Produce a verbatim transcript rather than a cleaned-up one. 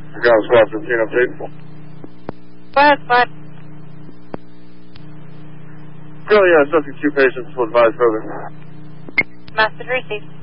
Ground Squad fifteen update. Go ahead, Spot. Currently, uh, subject two patients will advise further. Message received.